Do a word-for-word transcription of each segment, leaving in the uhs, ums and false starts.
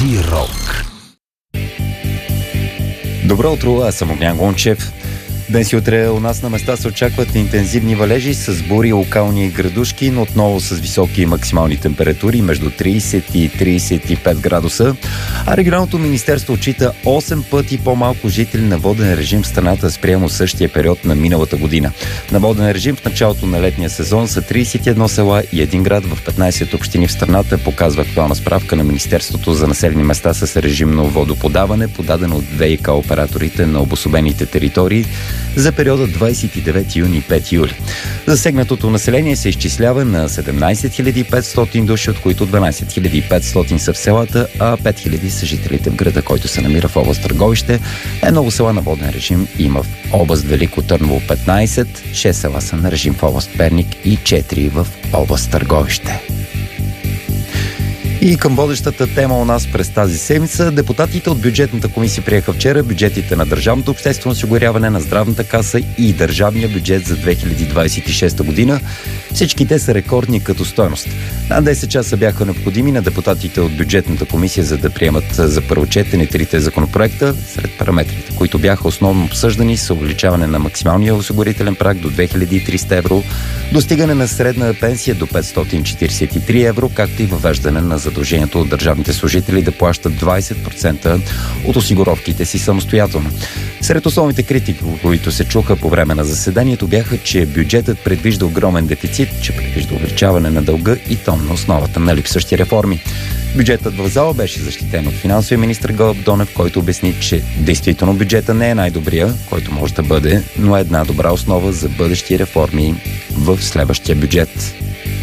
Зи-рок. Добро утро, аз съм Огнян Гончев. Днес и утре у нас на места се очакват интензивни валежи с бури, локални градушки, но отново с високи максимални температури между трийсет и трийсет и пет градуса. А регионалното министерство отчита осем пъти по-малко жители на воден режим в страната спрямо същия период на миналата година. На воден режим в началото на летния сезон са трийсет и едно села и един град в петнайсет общини в страната, показва актуална справка на Министерството за населени места с режимно водоподаване, подадено от ВиК операторите на обособените територии за периода двайсет и девети юни – пети юли. Засегнатото население се изчислява на седемнайсет хиляди и петстотин души, от които дванайсет хиляди и петстотин са в селата, а пет хиляди са жителите в града, който се намира в област Търговище. Много села на воден режим има в област Велико Търново петнайсет, шест села са на режим в област Перник и четири в област Търговище. И към водещата тема у нас през тази седмица, депутатите от бюджетната комисия приеха вчера бюджетите на Държавното обществено осигуряване, на Здравната каса и държавния бюджет за две хиляди двайсет и шеста година. Всички те са рекордни като стойност. Над десет часа бяха необходими на депутатите от бюджетната комисия, за да приемат за първо четене трите законопроекта. Сред параметрите, които бяха основно обсъждани, са увеличаване на максималния осигурителен праг до две хиляди и триста евро, достигане на средна пенсия до петстотин четирийсет и три евро, както и въвеждане на задължението от държавните служители да плащат двайсет процента от осигуровките си самостоятелно. Сред основните критики, които се чуха по време на заседанието, бяха, че бюджетът предвижда огромен дефицит, че предвижда увеличаване на дълга и то на основата на липсващи реформи. Бюджетът в зала беше защитен от финансовия министър Гълъб Донев, който обясни, че действително бюджета не е най-добрия, който може да бъде, но е една добра основа за бъдещи реформи в следващия бюджет.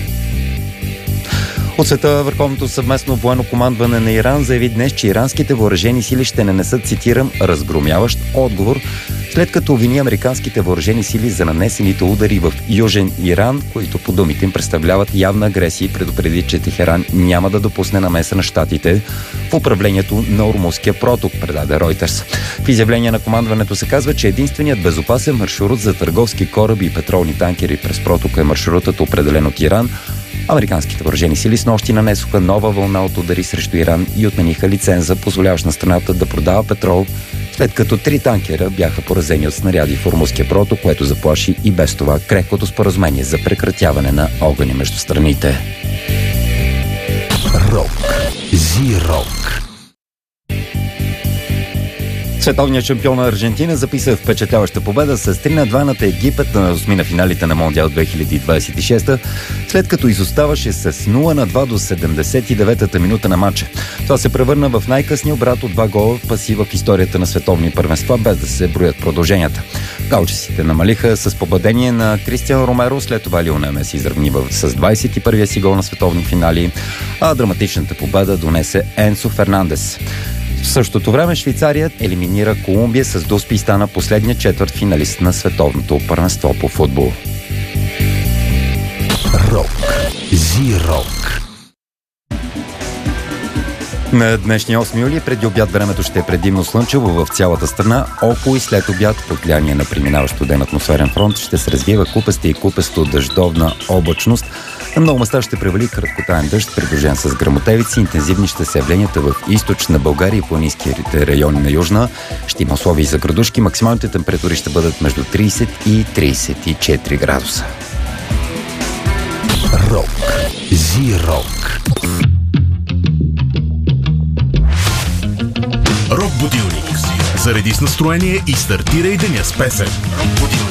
От света Върховното съвместно военно командване на Иран заяви днес, че иранските въоръжени сили ще нанесат, цитирам, разгромяващ отговор, след като обвини американските въоръжени сили за нанесените удари в Южен Иран, които по думите им представляват явна агресия, и предупреди, че Техеран няма да допусне намеса на щатите в управлението на Ормузския проток, предаде Ройтерс. В изявление на командването се казва, че единственият безопасен маршрут за търговски кораби и петролни танкери през протока е маршрутът, определен от Иран. Американските въоръжени сили снощи нанесоха нова вълна от удари срещу Иран и отмениха лиценза, позволяващ на страната да продава петрол, след като три танкера бяха поразени от снаряди в Ормузския проток, което заплаши и без това крехкото споразумение за прекратяване на огъня между страните. Рок. Зи-рок. Световният шампион на Аржентина записа впечатляваща победа с три на два над Египет на осми на финалите на Мондиал две хиляди двайсет и шеста, след като изоставаше с нула на два до седемдесет и деветата минута на матча. Това се превърна в най-късния обрат от два гола в пасива в историята на световни първенства, без да се броят продълженията. Галчесите намалиха с попадение на Кристиан Ромеро, след това Лионел Меси изравни с двайсет и първия си гол на световни финали, а драматичната победа донесе Енцо Фернандес. В същото време Швейцария елиминира Колумбия с дуспи и стана последният четвърт финалист на световното първенство по футбол. Рок. Зи-рок. На днешния осми юли преди обяд времето ще е предимно слънчево в цялата страна. Около и след обяд под влияние на преминаващ студен атмосферен фронт ще се развива купеста и купесто дъждовна облачност. На много места ще превали краткотраен дъжд, придружен с гръмотевици. Интензивни ще са явленията в източна България и планинските райони на Южна. Ще има условия за градушки. Максималните температури ще бъдат между трийсет и трийсет и четири градуса. Рок. Зи-рок. Рок будилник. Зареди с настроение и стартирай деня с песен. Рок будилник.